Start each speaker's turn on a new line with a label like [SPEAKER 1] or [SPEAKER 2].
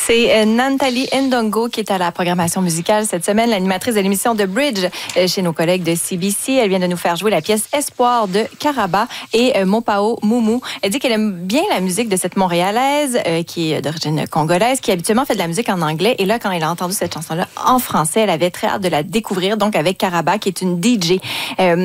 [SPEAKER 1] C'est Nathalie Ndongo qui est à la programmation musicale cette semaine, l'animatrice de l'émission The Bridge chez nos collègues de CBC. Elle vient de nous faire jouer la pièce Espoir de Karaba et Mopao Moumou. Elle dit qu'elle aime bien la musique de cette Montréalaise qui est d'origine congolaise, qui habituellement fait de la musique en anglais. Et là, quand elle a entendu cette chanson-là en français, elle avait très hâte de la découvrir, donc avec Karaba, qui est une DJ.